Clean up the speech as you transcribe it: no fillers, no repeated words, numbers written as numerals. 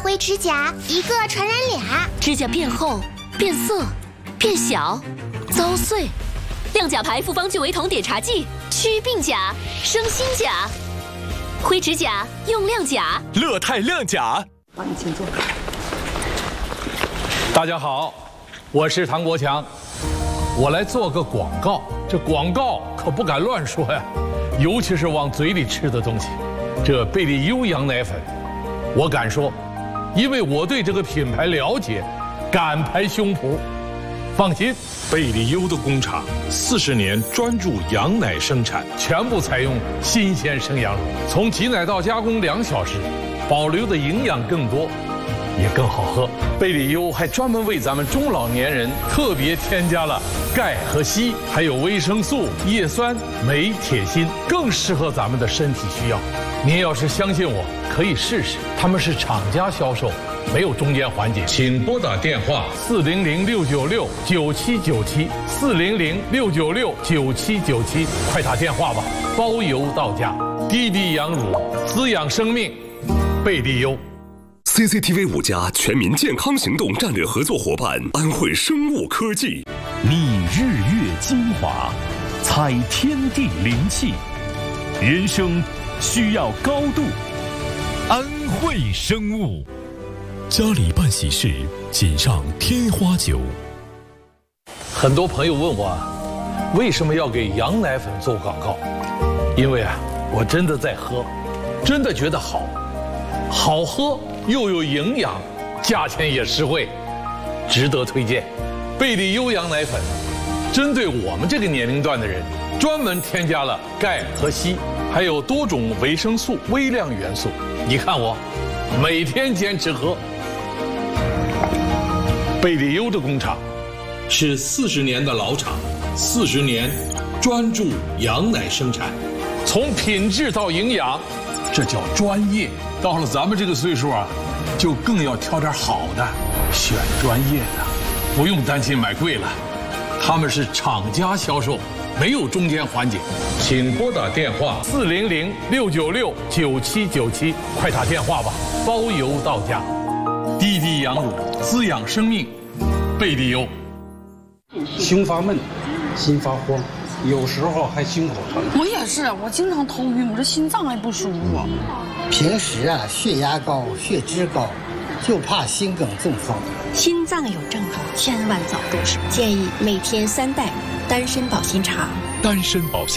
灰指甲，一个传染俩。 指甲变厚、变色、变小、遭碎。亮甲牌复方聚维酮碘茶剂，祛病甲，生新甲。灰指甲用亮甲， 乐泰亮甲。 好，你请坐。 大家好，我是唐国强，我来做个广告。这广告可不敢乱说呀，尤其是往嘴里吃的东西。这贝利优羊奶粉，我敢说，因为我对这个品牌了解，敢拍胸脯。放心， 贝利优的工厂40年专注羊奶生产， 全部采用新鲜生羊乳，从挤奶到加工2小时，保留的营养更多，也更好喝。贝利优还专门为咱们中老年人特别添加了钙和硒，还有维生素、叶酸、镁、铁、锌，更适合咱们的身体需要。您要是相信我，可以试试。他们是厂家销售，没有中间环节。请拨打电话400-696-9797，400-696-9797，快打电话吧，包邮到家。滴滴羊乳，滋养生命，贝利优。 CCTV 5家全民健康行动战略合作伙伴安慧生物科技， 觅日月精华，采天地灵气，人生需要高度。安慧生物， 家里办喜事请上天花酒。 很多朋友问我，为什么要给羊奶粉做广告？因为我真的在喝，真的觉得好喝又有营养，价钱也实惠，值得推荐。贝利优羊奶粉针对我们这个年龄段的人，专门添加了钙和硒，还有多种维生素、微量元素。你看我每天坚持喝。贝利优的工厂是40年的老厂，40年专注羊奶生产，从品质到营养，这叫专业。到了咱们这个岁数就更要挑点好的，选专业的，不用担心买贵了。他们是厂家销售，没有中间环节。请拨打电话400-696-9797，快打电话吧，包邮到家。滴滴羊乳，滋养生命，贝利优。 胸发闷，心发慌，有时候还心口疼。 我也是，我经常头晕，我这心脏还不舒服。 平时血压高、血脂高，就怕心梗中风。 心脏有症状，千万早重视。建议每天3袋丹参保心茶。 丹参保心。